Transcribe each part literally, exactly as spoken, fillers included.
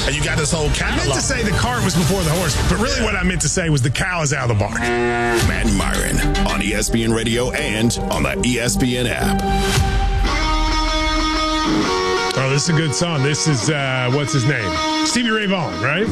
And you got this whole catalog. I meant to say the cart was before the horse, but really what I meant to say was the cow is out of the barn. Matt and Myron on E S P N Radio and on the E S P N app. Oh, this is a good song. This is, uh, what's his name? Stevie Ray Vaughan, right?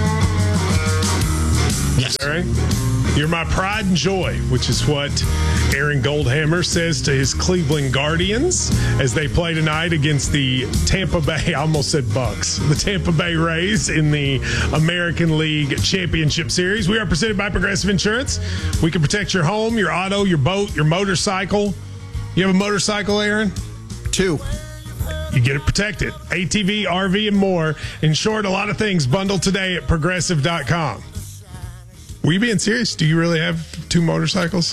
Yes. All right. You're my pride and joy, which is what Aaron Goldhammer says to his Cleveland Guardians as they play tonight against the Tampa Bay, I almost said Bucks, the Tampa Bay Rays in the American League Championship Series. We are presented by Progressive Insurance. We can protect your home, your auto, your boat, your motorcycle. You have a motorcycle, Aaron? Two. You get it protected. A T V, R V, and more. In short, a lot of things bundled today at progressive dot com. Were you being serious? Do you really have two motorcycles?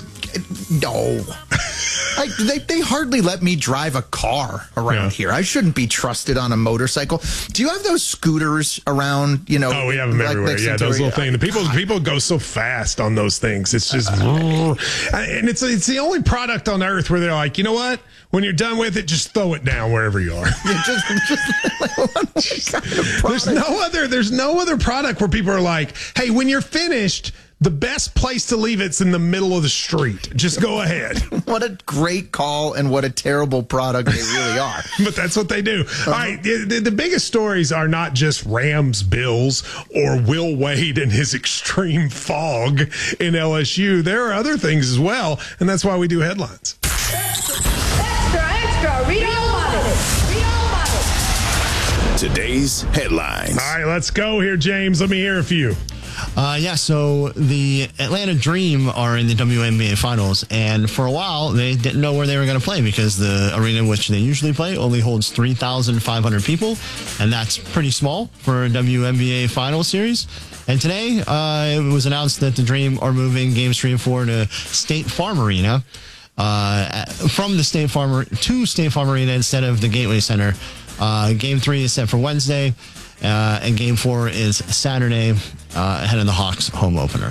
No. I, they, they hardly let me drive a car around Yeah. here. I shouldn't be trusted on a motorcycle. Do you have those scooters around, you know? Oh, we have them like everywhere. next Yeah, to those it? little things. The people people go so fast on those things. It's just, and it's it's the only product on earth where they're like, you know what? When you're done with it, just throw it down wherever you are. Yeah, just, just like, what kind of product? There's no other. There's no other product where people are like, hey, when you're finished, the best place to leave it's in the middle of the street. Just go ahead. What a great call and what a terrible product they really are. But that's what they do. Uh-huh. All right. The, the biggest stories are not just Rams, Bills, or Will Wade and his extreme fog in L S U. There are other things as well, and that's why we do headlines. Extra, extra, read all about it. Read all about it. Today's headlines. All right, let's go here, James. Let me hear a few. Uh, yeah, so the Atlanta Dream are in the W N B A Finals, and for a while they didn't know where they were going to play because the arena in which they usually play only holds three thousand five hundred people, and that's pretty small for a W N B A Finals series. And today uh, it was announced that the Dream are moving games three and four to State Farm Arena, uh, from the State Farm to State Farm Arena instead of the Gateway Center. Uh, game three is set for Wednesday. Uh, and game four is Saturday, uh, ahead of the Hawks home opener.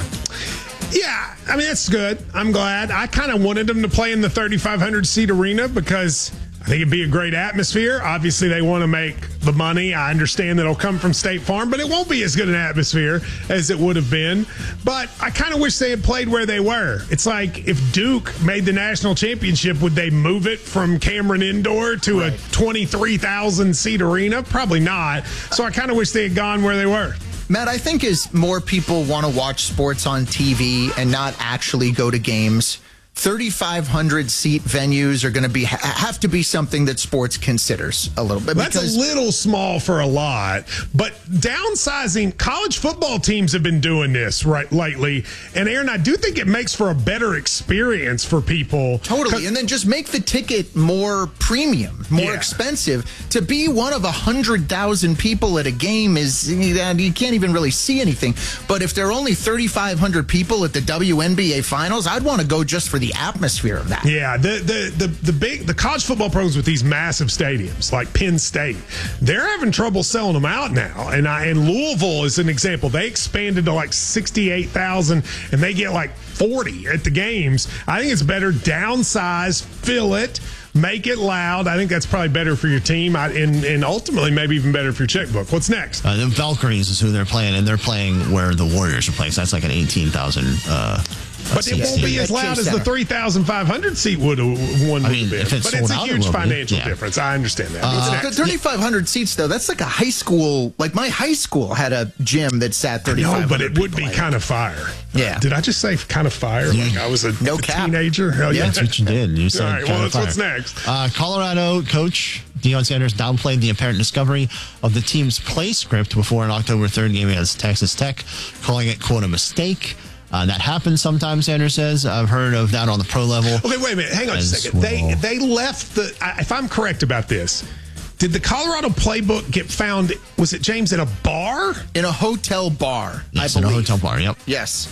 Yeah, I mean, that's good. I'm glad. I kind of wanted them to play in the thirty-five hundred seat arena because I think it'd be a great atmosphere. Obviously, they want to make the money. I understand that it'll come from State Farm, but it won't be as good an atmosphere as it would have been. But I kind of wish they had played where they were. It's like if Duke made the national championship, would they move it from Cameron Indoor to right. a twenty-three thousand seat arena? Probably not. So I kind of wish they had gone where they were. Matt, I think as more people want to watch sports on T V and not actually go to games, thirty-five hundred seat venues are going to be have to be something that sports considers a little bit. That's a little small for a lot, but downsizing, college football teams have been doing this right lately. And Aaron, I do think it makes for a better experience for people. Totally. And then just make the ticket more premium, more yeah. expensive. To be one of one hundred thousand people at a game is, you can't even really see anything. But if there are only thirty-five hundred people at the W N B A Finals, I'd want to go just for the atmosphere of that. Yeah, the, the the the big the college football programs with these massive stadiums like Penn State, they're having trouble selling them out now. And I, and Louisville is an example. They expanded to like sixty-eight thousand, and they get like forty at the games. I think it's better downsize, fill it, make it loud. I think that's probably better for your team, I, and and ultimately maybe even better for your checkbook. What's next? Uh, the Valkyries is who they're playing, and they're playing where the Warriors are playing. So that's like an eighteen thousand. Uh, But it won't be as loud as the three thousand five hundred seat would one would I mean, have been. if it's but it's a sold out, huge it will be. financial Yeah. difference. I understand that. Uh, thirty-five hundred seats, though, that's like a high school. Like my high school had a gym that sat thirty-five hundred. No, but it would be in. kind of fire. Yeah. Uh, did I just say kind of fire? Like I was a, No a cap. teenager? Hell yeah. That's what you did. You said All right, kind well, of that's fire. what's next. Uh, Colorado coach Deion Sanders downplayed the apparent discovery of the team's play script before an October third game against Texas Tech, calling it, quote, a mistake. Uh, that happens sometimes, Sanders says. I've heard of that on the pro level. Okay, wait a minute. Hang on As a second. They well. they left the. If I'm correct about this, did the Colorado playbook get found? Was it James at a bar? In a hotel bar, Yes, I in a believe. hotel bar, yep. Yes.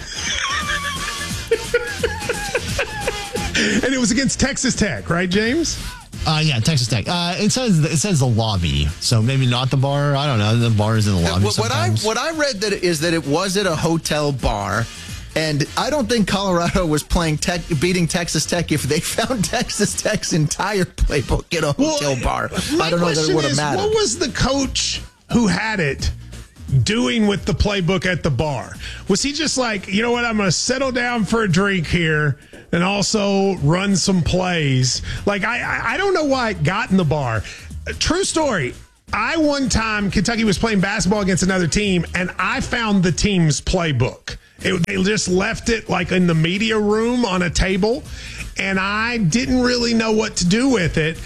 And it was against Texas Tech, right, James? Uh, yeah, Texas Tech. Uh, it says it says the lobby, so maybe not the bar. I don't know. The bar is in the lobby. What, what I sometimes. what I read that is that it was at a hotel bar, and I don't think Colorado was playing tech, beating Texas Tech if they found Texas Tech's entire playbook in a hotel bar. My I don't know that it question would have is, mattered. what was the coach who had it doing with the playbook at the bar? Was he just like, you know what, I'm going to settle down for a drink here and also run some plays? Like, I, I don't know why it got in the bar. True story. I one time, Kentucky was playing basketball against another team, and I found the team's playbook. It, they just left it like in the media room on a table, and I didn't really know what to do with it.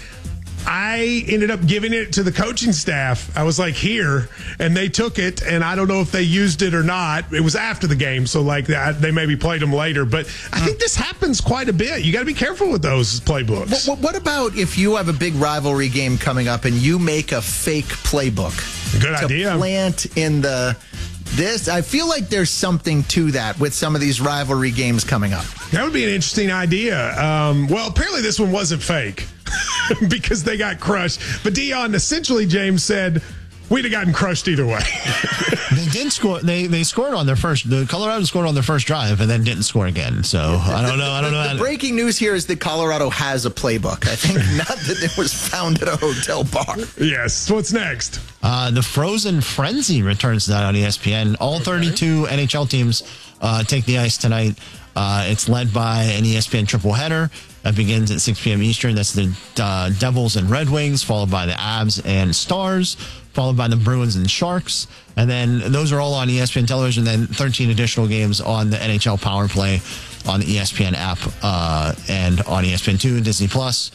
I ended up giving it to the coaching staff. I was like, here, and they took it, and I don't know if they used it or not. It was after the game, so like that, they maybe played them later. But I think this happens quite a bit. You got to be careful with those playbooks. What, what about if you have a big rivalry game coming up and you make a fake playbook? Good to idea. Plant in the this. I feel like there's something to that with some of these rivalry games coming up. That would be an interesting idea. Um, well, apparently this one wasn't fake because they got crushed. But Dion, essentially, James said, we'd have gotten crushed either way. They did score. They they scored on their first. The Colorado scored on their first drive and then didn't score again. So I don't know. I don't know. The, the breaking news here is that Colorado has a playbook. I think not that it was found at a hotel bar. Yes. What's next? Uh, the Frozen Frenzy returns tonight on E S P N. All thirty-two N H L teams uh, take the ice tonight. Uh, it's led by an E S P N triple header that begins at six p.m. Eastern. That's the uh, Devils and Red Wings, followed by the Avs and Stars, followed by the Bruins and Sharks. And then those are all on E S P N television. Then thirteen additional games on the N H L Power Play on the E S P N app uh, and on E S P N two, Disney Plus.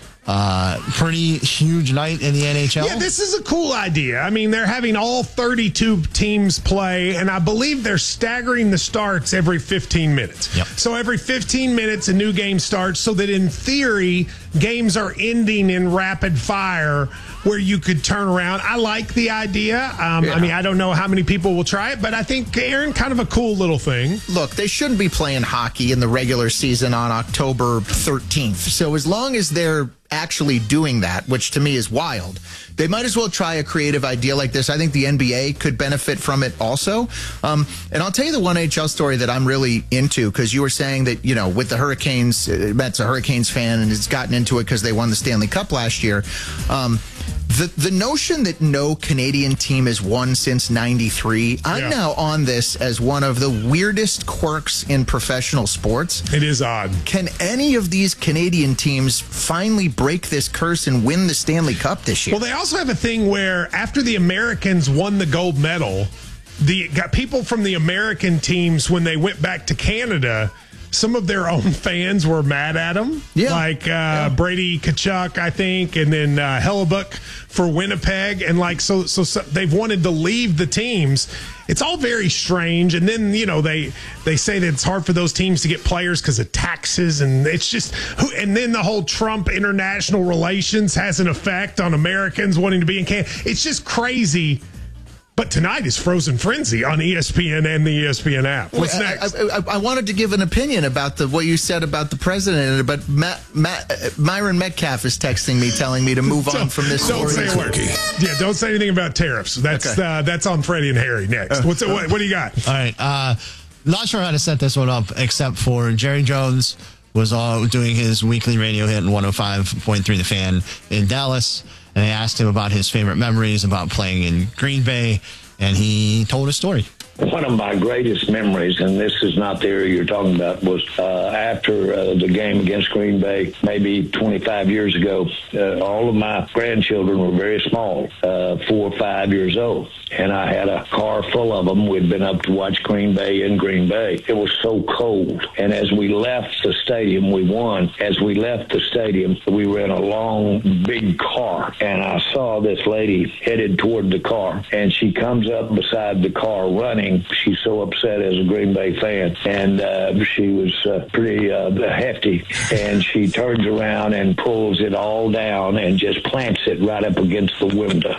Uh, pretty huge night in the N H L. Yeah, this is a cool idea. I mean, they're having all thirty-two teams play, and I believe they're staggering the starts every fifteen minutes. Yep. So every fifteen minutes, a new game starts, so that in theory, games are ending in rapid fire where you could turn around. I like the idea. Um, yeah. I mean, I don't know how many people will try it, but I think, Aaron, kind of a cool little thing. Look, they shouldn't be playing hockey in the regular season on October thirteenth. So as long as they're actually doing that, which to me is wild, they might as well try a creative idea like this. I think the N B A could benefit from it also. Um, and I'll tell you the one N H L story that I'm really into, because you were saying that, you know, with the Hurricanes, uh, Matt's a Hurricanes fan and has gotten into it because they won the Stanley Cup last year. Um, The the notion that no Canadian team has won since ninety-three, I'm yeah. now on this as one of the weirdest quirks in professional sports. It is odd. Can any of these Canadian teams finally break this curse and win the Stanley Cup this year? Well, they also have a thing where after the Americans won the gold medal, the got people from the American teams, when they went back to Canada, some of their own fans were mad at them. Yeah. Like uh, yeah. Brady Tkachuk, I think, and then uh, Hellebuck for Winnipeg. And like, so, so, so they've wanted to leave the teams. It's all very strange. And then, you know, they, they say that it's hard for those teams to get players because of taxes. And it's just, and then the whole Trump international relations has an effect on Americans wanting to be in Canada. It's just crazy. But tonight is Frozen Frenzy on E S P N and the E S P N app. What's Wait, next? I, I, I wanted to give an opinion about the what you said about the president, but Matt, Matt, uh, Myron Metcalf is texting me, telling me to move on from this don't story. Say word. Yeah, don't say anything about tariffs. That's okay. uh, that's on Freddie and Harry next. What's what, what do you got? All right. Uh, not sure how to set this one up, except for Jerry Jones was all doing his weekly radio hit in one oh five point three The Fan in Dallas. And they asked him about his favorite memories about playing in Green Bay, and he told a story. One of my greatest memories, and this is not the area you're talking about, was uh, after uh, the game against Green Bay, maybe twenty-five years ago. Uh, all of my grandchildren were very small, uh, four or five years old, and I had a car full of them. We'd been up to watch Green Bay in Green Bay. It was so cold, and as we left the stadium, we won. As we left the stadium, we were in a long, big car, and I saw this lady headed toward the car, and she comes up beside the car running. She's so upset as a Green Bay fan, and uh, she was uh, pretty uh, hefty, and she turns around and pulls it all down and just plants it right up against the window.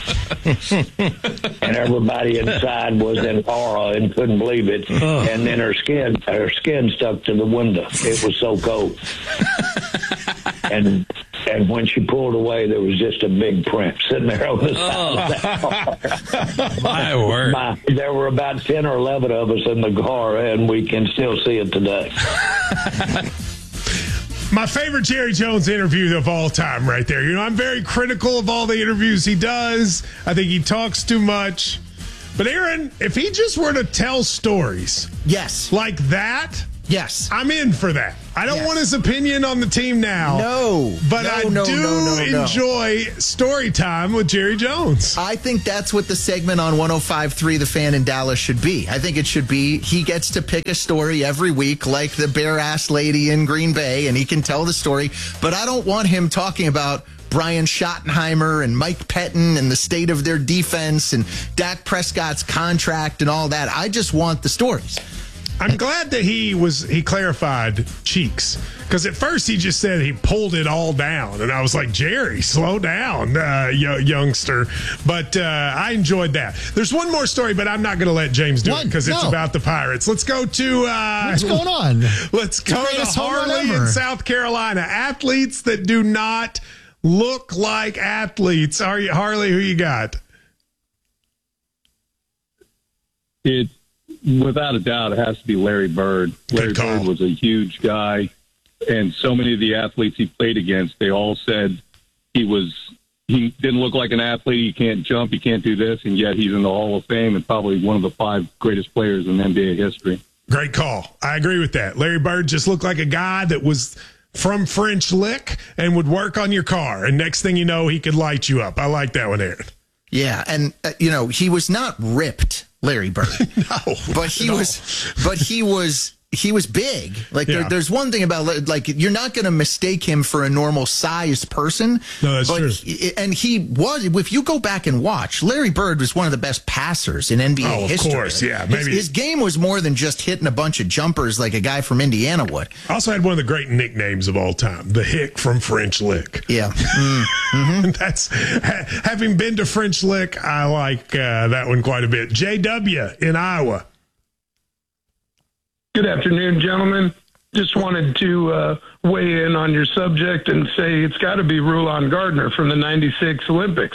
And everybody inside was in horror and couldn't believe it. And then her skin, her skin stuck to the window. It was so cold. And and when she pulled away, there was just a big print sitting there on the side oh. of that car. My word. My, there were about ten or eleven of us in the car, and we can still see it today. My favorite Jerry Jones interview of all time right there. You know, I'm very critical of all the interviews he does. I think he talks too much. But Aaron, if he just were to tell stories yes, like that, yes, I'm in for that. I don't yes. want his opinion on the team now. No. But no, I no, do no, no, no. enjoy story time with Jerry Jones. I think that's what the segment on one oh five point three The Fan in Dallas should be. I think it should be he gets to pick a story every week like the bare-ass lady in Green Bay, and he can tell the story. But I don't want him talking about Brian Schottenheimer and Mike Pettin and the state of their defense and Dak Prescott's contract and all that. I just want the stories. I'm glad that he was he clarified cheeks, because at first he just said he pulled it all down, and I was like, Jerry, slow down, uh, y- youngster. But uh, I enjoyed that. There's one more story, but I'm not going to let James do What? it because it's No. about the Pirates. Let's go to uh, What's going on? Let's go to greatest home run Harley ever. in South Carolina. Athletes that do not look like athletes. Are you Harley? Who you got? It, without a doubt, it has to be Larry Bird. Larry Good call. Bird was a huge guy, and so many of the athletes he played against, they all said he was he didn't look like an athlete. He can't jump, he can't do this, and yet he's in the Hall of Fame and probably one of the five greatest players in N B A history. Great call. I agree with that. Larry Bird just looked like a guy that was from French Lick and would work on your car, and next thing you know, he could light you up. I like that one, Aaron. Yeah, and uh, you know, he was not ripped, Larry Bird. No, but he no. was but he was he was big. Like Yeah. there, there's one thing about like you're not going to mistake him for a normal sized person. No, that's but true. He, and he was. If you go back and watch, Larry Bird was one of the best passers in N B A Oh, of history. course, yeah, His- maybe- his, game was more than just hitting a bunch of jumpers like a guy from Indiana would. Also had one of the great nicknames of all time, the Hick from French Lick. Yeah. Mm. That's ha, having been to French Lick, I like uh, that one quite a bit. J W in Iowa. Good afternoon, gentlemen. Just wanted to uh, weigh in on your subject and say it's got to be Rulon Gardner from the ninety-six Olympics.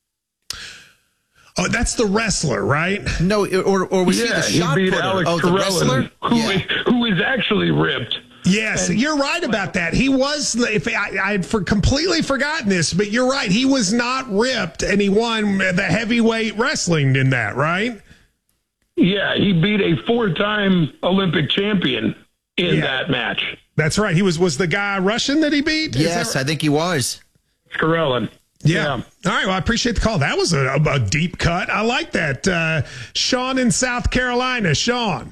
Oh, that's the wrestler, right? No, or or was he Yeah, the he shot beat putter? Alex Oh, the wrestler. Carellin, who, Yeah. who is actually ripped. Yes, And- you're right about that. He was, if I, I had for completely forgotten this, but you're right. He was not ripped, and he won the heavyweight wrestling in that, right? Yeah, he beat a four-time Olympic champion in Yeah. that match. That's right. He was, was the guy Russian that he beat? Is Yes, that I think he was. Carellin. Yeah. All right. Well, I appreciate the call. That was a, a, a deep cut. I like that. Uh, Sean in South Carolina. Sean.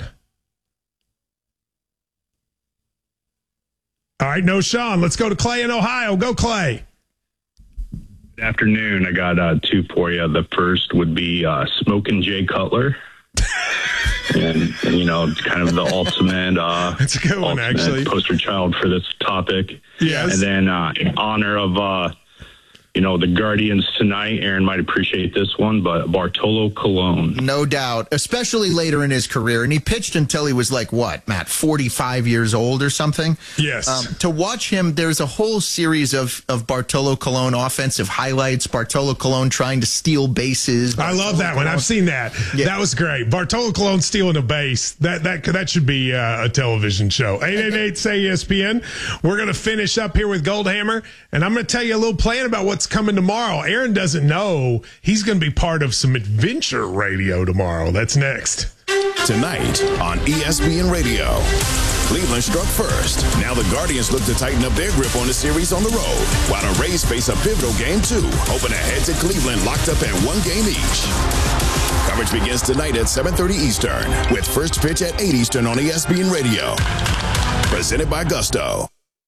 All right. No, Sean. Let's go to Clay in Ohio. Go, Clay. Good afternoon. I got uh, two for you. The first would be uh, Smokin' Jay Cutler. and, and, you know, kind of the ultimate, uh, That's a good one, ultimate actually. poster child for this topic. Yes. And then uh, in honor of, uh, you know, the Guardians tonight, Aaron might appreciate this one, but Bartolo Colon. No doubt, especially later in his career. And he pitched until he was like, what, Matt, forty-five years old or something? Yes. Um, to watch him, there's a whole series of, of Bartolo Colon offensive highlights. Bartolo Colon trying to steal bases. I love that one. I've seen that. Yeah. That was great. Bartolo Colon stealing a base. That that that should be uh, a television show. eight eight eight say E S P N. We're going to finish up here with Goldhammer, and I'm going to tell you a little plan about what's coming tomorrow. Aaron doesn't know he's going to be part of some adventure radio tomorrow. That's next. Tonight on E S P N Radio. Cleveland struck first. Now the Guardians look to tighten up their grip on the series on the road, while the Rays face a pivotal game two. Open ahead to Cleveland, locked up at one game each. Coverage begins tonight at seven thirty Eastern, with first pitch at eight Eastern on E S P N Radio. Presented by Gusto.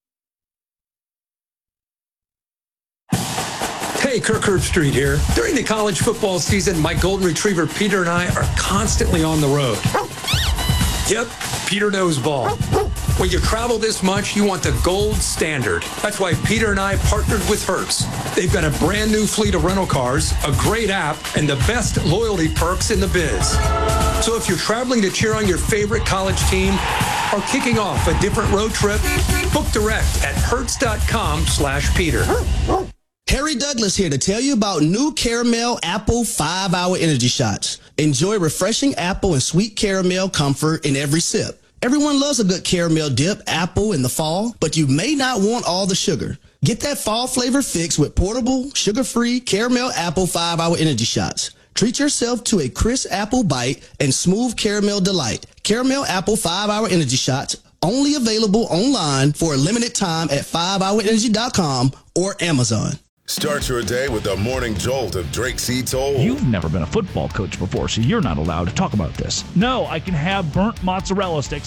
Hey, Kirk Herbstreit here. During the college football season, my golden retriever Peter and I are constantly on the road. Yep, Peter knows ball. When you travel this much, you want the gold standard. That's why Peter and I partnered with Hertz. They've got a brand new fleet of rental cars, a great app, and the best loyalty perks in the biz. So if you're traveling to cheer on your favorite college team or kicking off a different road trip, book direct at hertz.com slash Peter. Harry Douglas here to tell you about new Caramel Apple five hour Energy Shots. Enjoy refreshing apple and sweet caramel comfort in every sip. Everyone loves a good caramel dip, apple in the fall, but you may not want all the sugar. Get that fall flavor fix with portable, sugar-free caramel apple five-hour energy shots. Treat yourself to a crisp apple bite and smooth caramel delight. Caramel apple five-hour energy shots, only available online for a limited time at five hour energy dot com or Amazon. Start your day with the morning jolt of Drake C. Toll. You've never been a football coach before, so you're not allowed to talk about this. No, I can have burnt mozzarella sticks